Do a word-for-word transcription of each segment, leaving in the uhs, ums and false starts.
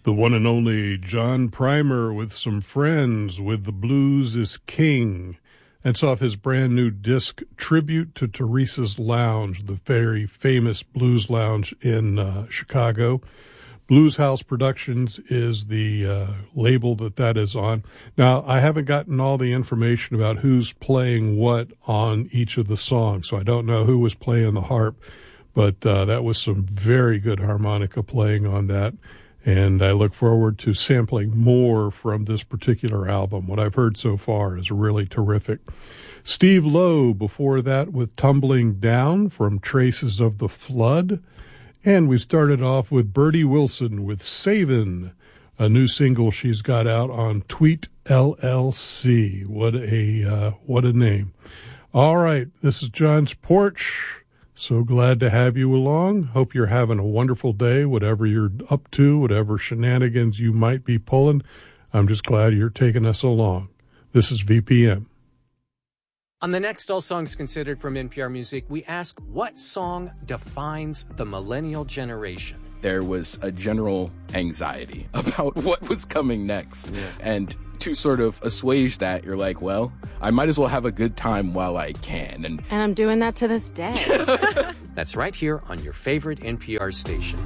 The one and only John Primer with some friends with The Blues is King. That's off his brand new disc, Tribute to Teresa's Lounge, the very famous blues lounge in uh, Chicago. Blues House Productions is the uh, label that that is on. Now, I haven't gotten all the information about who's playing what on each of the songs, so I don't know who was playing the harp, but uh, that was some very good harmonica playing on that. And I look forward to sampling more from this particular album. What I've heard so far is really terrific. Steve Lowe before that with Tumbling Down from Traces of the Flood. And we started off with Birdie Wilson with Savin', a new single she's got out on Tweet L L C. What a, uh, what a name. All right, this is John's Porch. So glad to have you along. Hope you're having a wonderful day, whatever you're up to, whatever shenanigans you might be pulling. I'm just glad you're taking us along. This is V P M. On the next All Songs Considered from N P R Music, we ask what song defines the millennial generation? There was a general anxiety about what was coming next. Yeah. And to sort of assuage that, you're like, well, I might as well have a good time while I can. And, and I'm doing that to this day. That's right here on your favorite N P R station.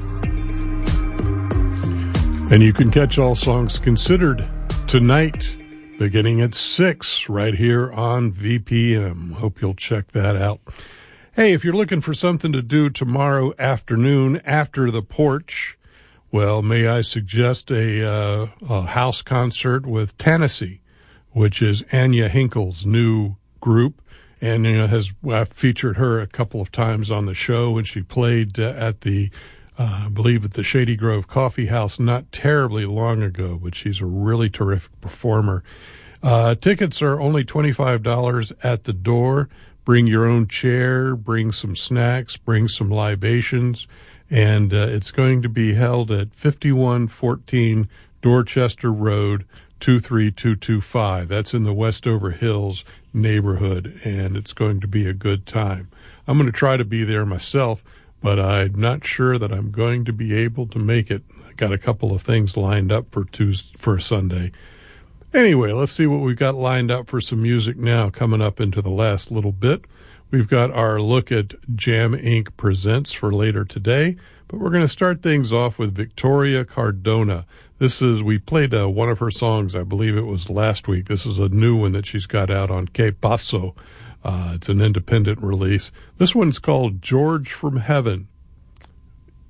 And you can catch All Songs Considered tonight, beginning at six, right here on V P M. Hope you'll check that out. Hey, if you're looking for something to do tomorrow afternoon after the porch, well, may I suggest a, uh, a house concert with Tennessee, which is Anya Hinkle's new group. Anya has I've featured her a couple of times on the show when she played uh, at the, uh, I believe at the Shady Grove Coffee House not terribly long ago, but she's a really terrific performer. Uh, tickets are only twenty-five dollars at the door. Bring your own chair, bring some snacks, bring some libations. And uh, it's going to be held at fifty-one fourteen Dorchester Road, two three two two five. That's in the Westover Hills neighborhood, and it's going to be a good time. I'm going to try to be there myself, but I'm not sure that I'm going to be able to make it. I got a couple of things lined up for Tuesday, for Sunday. Anyway, let's see what we've got lined up for some music now coming up into the last little bit. We've got our look at Jam Incorporated. Presents for later today, but we're going to start things off with Victoria Cardona. This is, we played uh, one of her songs, I believe it was last week. This is a new one that she's got out on Que Paso. Uh, it's an independent release. This one's called George from Heaven.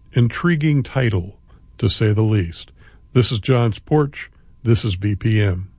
Intriguing title, to say the least. This is John's Porch. This is V P M.